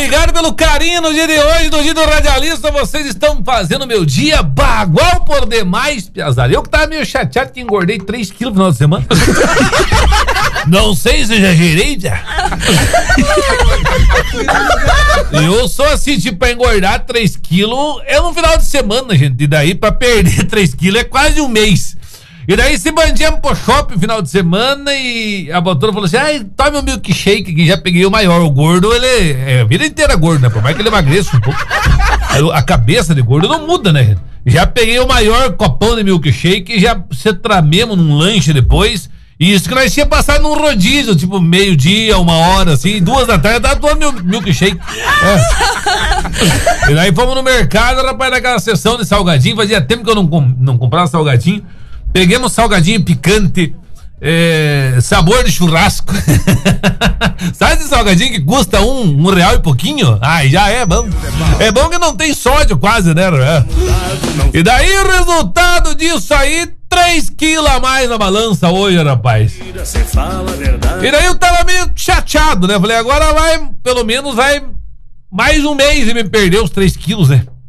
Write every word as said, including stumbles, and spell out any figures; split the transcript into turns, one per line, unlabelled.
obrigado pelo carinho no dia de hoje, no dia do radialista. Vocês estão fazendo meu dia bagual por demais, piazada. Eu que tava meio chateado que engordei três quilos no final de semana. Não sei se eu exagerei já. Eu sou assim, tipo, pra engordar três quilos é no final de semana, gente. E daí pra perder três quilos é quase um mês. E daí se bandíamos pro shopping no final de semana e a doutora falou assim: ai, tome um milkshake que já peguei o maior. O gordo, ele é a vida inteira gordo, né? Por mais que ele emagreça um pouco. A cabeça de gordo não muda, né, gente? Já peguei o maior copão de milkshake e já se tramemos num lanche depois. E isso que nós tínhamos passado num rodízio, tipo meio-dia, uma hora, assim, duas da tarde, tava tomando milkshake. É. E daí fomos no mercado, rapaz, naquela sessão de salgadinho. Fazia tempo que eu não, não comprava salgadinho. Peguemos salgadinho picante, é, sabor de churrasco. Sabe esse salgadinho que custa um, um real e pouquinho? Ai, já é bom. É bom que não tem sódio quase, né? É. E daí o resultado disso aí, três quilos a mais na balança hoje, rapaz. E daí eu tava meio chateado, né? Falei, agora vai, pelo menos vai mais um mês e me perdeu os três quilos, né?